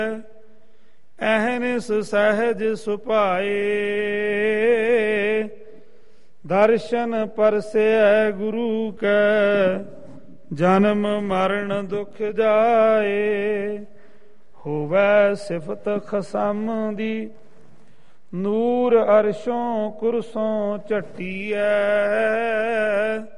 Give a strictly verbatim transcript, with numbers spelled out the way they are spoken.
ਅਹਨਿਸ ਸਹਿਜ ਸੁਭਾਏ। ਦਰਸ਼ਨ ਪਰਸੈ ਗੁਰੂ ਕੈ ਜਨਮ ਮਰਨ ਦੁਖ ਜਾਏ। ਹੋਵੈ ਸਿਫਤ ਖਸਮ ਦੀ ਨੂਰ ਅਰਸ਼ੋਂ ਕੁਰਸੋਂ ਝਟੀਐ।